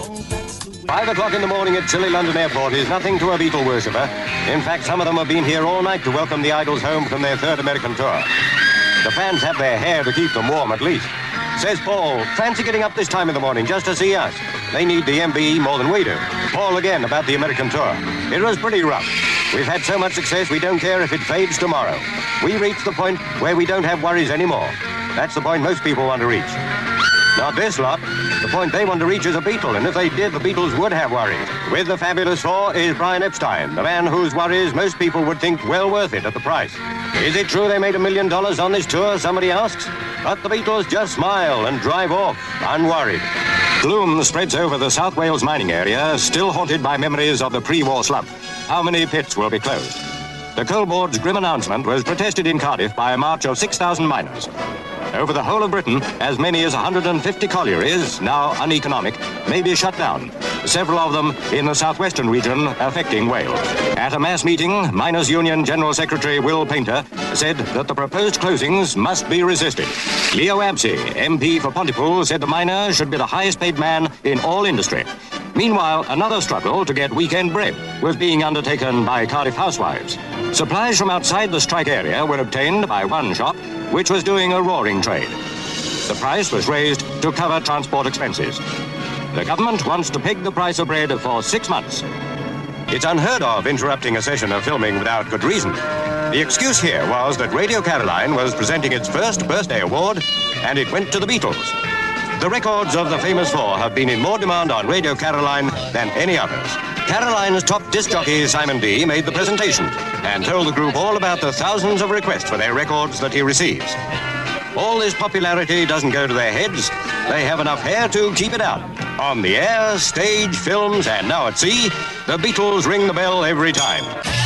5 o'clock in the morning at chilly London Airport is nothing to a Beatle worshipper. In fact, some of them have been here all night to welcome the Idols home from their third American tour. The fans have their hair to keep them warm, at least. Says Paul, fancy getting up this time in the morning just to see us. They need the MBE more than we do. Paul again about the American tour. It was pretty rough. We've had so much success we don't care if it fades tomorrow. We reached the point where we don't have worries anymore. That's the point most people want to reach. Not this lot. The point they want to reach is a Beatle, and if they did, the Beatles would have worries. With the Fabulous Four is Brian Epstein, the man whose worries most people would think well worth it at the price. Is it true they made $1 million on this tour, somebody asks? But the Beatles just smile and drive off, unworried. Gloom spreads over the South Wales mining area, still haunted by memories of the pre-war slump. How many pits will be closed? The Coal Board's grim announcement was protested in Cardiff by a march of 6,000 miners. Over the whole of Britain, as many as 150 collieries, now uneconomic, may be shut down, several of them in the southwestern region affecting Wales. At a mass meeting, Miners' Union General Secretary Will Painter said that the proposed closings must be resisted. Leo Absey, MP for Pontypool, said the miner should be the highest paid man in all industry. Meanwhile, another struggle to get weekend bread was being undertaken by Cardiff housewives. Supplies from outside the strike area were obtained by one shop, which was doing a roaring trade. The price was raised to cover transport expenses. The government wants to peg the price of bread for 6 months. It's unheard of interrupting a session of filming without good reason. The excuse here was that Radio Caroline was presenting its first birthday award, and it went to the Beatles. The records of the famous four have been in more demand on Radio Caroline than any others. Caroline's top disc jockey, Simon D., made the presentation and told the group all about the thousands of requests for their records that he receives. All this popularity doesn't go to their heads. They have enough hair to keep it out. On the air, stage, films, and now at sea, the Beatles ring the bell every time.